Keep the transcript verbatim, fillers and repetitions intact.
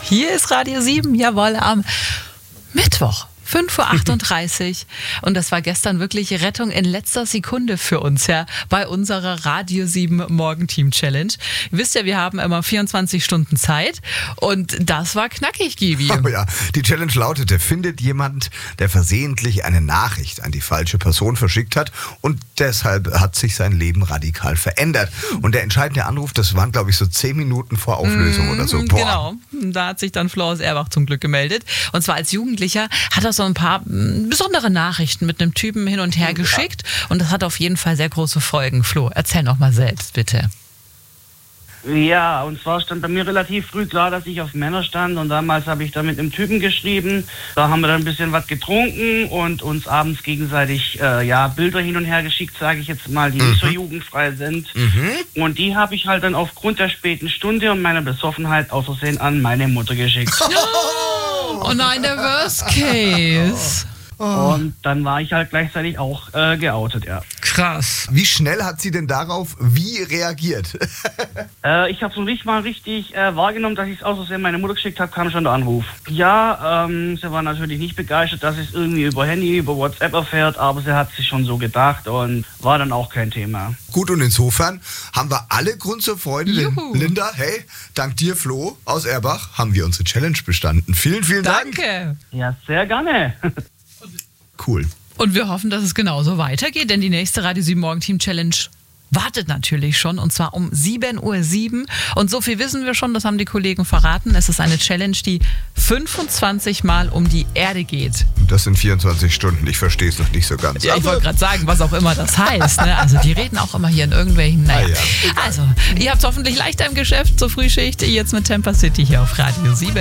Hier ist Radio sieben, jawohl, am Mittwoch. fünf Uhr achtunddreißig und das war gestern wirklich Rettung in letzter Sekunde für uns, ja, bei unserer Radio sieben Morgenteam Challenge. Ihr wisst ja, wir haben immer vierundzwanzig Stunden Zeit und das war knackig, Gibi. Oh ja, die Challenge lautete, findet jemand, der versehentlich eine Nachricht an die falsche Person verschickt hat und deshalb hat sich sein Leben radikal verändert. Und der entscheidende Anruf, das waren, glaube ich, so zehn Minuten vor Auflösung mm, oder so. Boah. Genau, da hat sich dann Flo aus Erbach zum Glück gemeldet. Und zwar als Jugendlicher hat er so ein paar besondere Nachrichten mit einem Typen hin und her geschickt und das hat auf jeden Fall sehr große Folgen. Flo, erzähl noch mal selbst, bitte. Ja, und zwar stand bei mir relativ früh klar, dass ich auf Männer stand und damals habe ich dann mit einem Typen geschrieben. Da haben wir dann ein bisschen was getrunken und uns abends gegenseitig äh, ja, Bilder hin und her geschickt, sage ich jetzt mal, die mhm. nicht so jugendfrei sind. Mhm. Und die habe ich halt dann aufgrund der späten Stunde und meiner Besoffenheit aus Versehen an meine Mutter geschickt. Oh nein, der Worst Case. Oh. Und dann war ich halt gleichzeitig auch äh, geoutet, ja. Krass. Wie schnell hat sie denn darauf wie reagiert? äh, ich habe so nicht mal richtig äh, wahrgenommen, dass ich es aus Versehen meine Mutter geschickt habe, kam schon der Anruf. Ja, ähm, sie war natürlich nicht begeistert, dass es irgendwie über Handy, über WhatsApp erfährt, aber sie hat sich schon so gedacht und war dann auch kein Thema. Gut, und insofern haben wir alle Grund zur Freude. Juhu. Linda, hey, dank dir, Flo aus Erbach, haben wir unsere Challenge bestanden. Vielen, vielen Dank. Danke. Ja, sehr gerne. Cool. Und wir hoffen, dass es genauso weitergeht, denn die nächste Radio sieben Morgenteam Challenge wartet natürlich schon und zwar um sieben Uhr sieben. Und so viel wissen wir schon, das haben die Kollegen verraten. Es ist eine Challenge, die fünfundzwanzig Mal um die Erde geht. Das sind vierundzwanzig Stunden, ich verstehe es noch nicht so ganz. Ja, ich wollte gerade sagen, was auch immer das heißt. Ne? Also die reden auch immer hier in irgendwelchen, naja. Ah, ja. Also, ihr habt es hoffentlich leichter im Geschäft zur Frühschicht, jetzt mit Tampa City hier auf Radio sieben.